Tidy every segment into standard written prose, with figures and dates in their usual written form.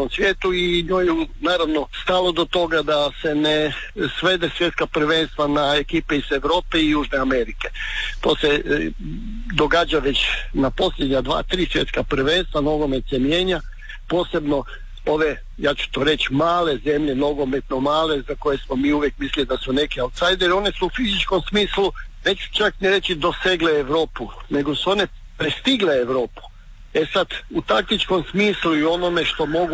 cijelom svijetu i njoj je naravno stalo do toga da se ne svede svjetska prvenstva na ekipe iz Europe i Južne Amerike. To se događa već na posljednja 2-3 svjetska prvenstva, nogomet se mijenja, posebno ove, ja ću to reći, male zemlje, nogometno male, za koje smo mi uvijek mislili da su neki outsideri, one su u fizičkom smislu, neću čak ne reći dosegle Europu, nego su one prestigle Europu. Sad, u taktičkom smislu i onome što mogu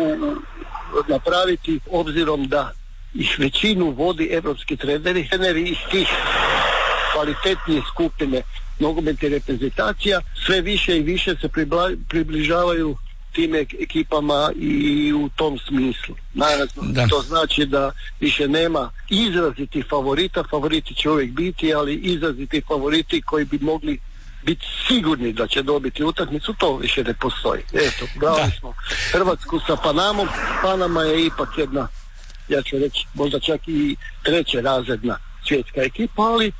napraviti, obzirom da ih većinu vodi evropski treneri iz tih kvalitetnije skupine nogometnih reprezentacija, sve više i više se približavaju tim ekipama i u tom smislu. Naravno, to znači da više nema izrazitih favorita, favoriti će uvijek biti, ali izraziti favoriti koji bi mogli biti sigurni da će dobiti utakmicu, to više ne postoji. Eto, gledali smo Hrvatsku sa Panamom. Panama je ipak jedna, ja ću reći, možda čak i treće razredna svjetska ekipa, ali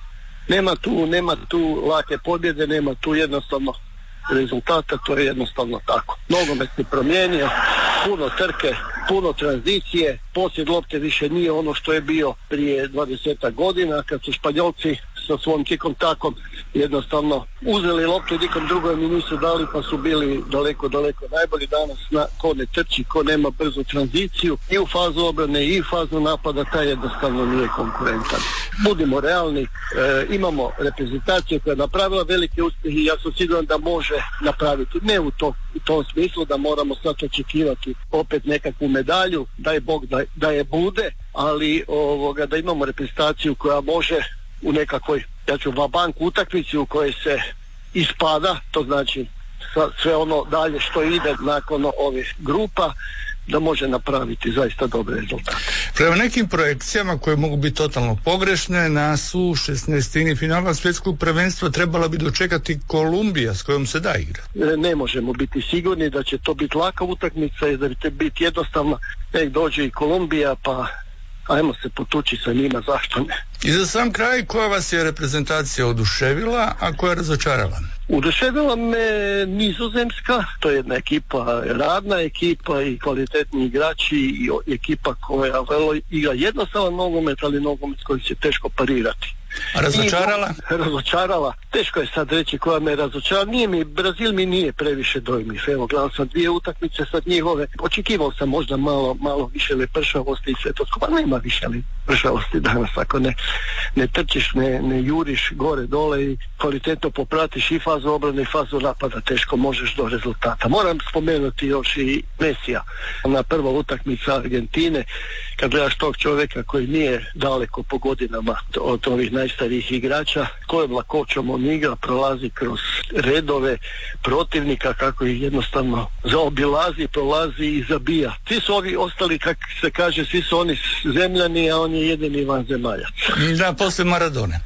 nema tu lake pobjede, nema tu jednostavno rezultata, to je jednostavno tako. Nogomet se promijenio, puno trke, puno tranzicije, posjed lopte više nije ono što je bio prije 20 godina, kad su Španjolci sa svom tikom takom jednostavno uzeli loptu i nikom drugom mi nisu dali, pa su bili daleko najbolji. Danas ko ne trči, ko nema brzu tranziciju i u fazu obrane i u fazu napada, taj jednostavno nije konkurentan. Budimo realni, imamo reprezentaciju koja je napravila velike uspjehe i ja sam siguran da može napraviti, ne u tom smislu da moramo sad očekivati opet nekakvu medalju, daj Bog da je bude, ali da imamo reprezentaciju koja može u nekakvoj, ja ću vabank utakmici u kojoj se ispada, to znači sve ono dalje što ide nakon ovih grupa, da može napraviti zaista dobre rezultate. Prema nekim projekcijama koje mogu biti totalno pogrešne, nas u 16. finala svjetskog prvenstva trebala bi dočekati Kolumbija s kojom se da igra. Ne možemo biti sigurni da će to biti laka utakmica i da će biti jednostavno, nek dođe i Kolumbija, pa ajmo se potući sa njima, zašto ne. I za sam kraj, koja vas je reprezentacija oduševila, a koja razočarala? Oduševila me Nizozemska, to je jedna ekipa, radna ekipa i kvalitetni igrači i ekipa koja igra jednostavan nogomet, ali nogomet koji će teško parirati. A razočarala? Razočarala. Teško je sad reći koja me razočarala. Brazil mi nije previše dojmljiv. Evo, gledam sam 2 utakmice sad njihove. Očekivao sam možda malo više lepršavosti i sve to. Pa nema više lepršavosti danas. Ako ne trčiš, ne juriš gore dole i kvalitetno popratiš i fazu obrane i fazu napada, teško možeš do rezultata. Moram spomenuti još i Mesija. Na prva utakmica Argentine, kad gledaš tog čovjeka koji nije daleko po godinama od ovih najstarijih igrača, kojom lakoćom on igra, prolazi kroz redove protivnika, kako ih jednostavno zaobilazi, prolazi i zabija. Svi su ovi ostali, kako se kaže, svi su oni zemljani, a on je jedini vanzemaljac. Da, poslije Maradone.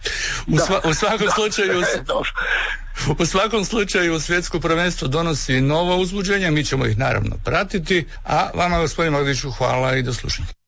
U svakom slučaju u svakom slučaju svjetsko prvenstvo donosi nova uzbuđenja, mi ćemo ih naravno pratiti, a vama, gospodine Magdiću, hvala i do slušanja.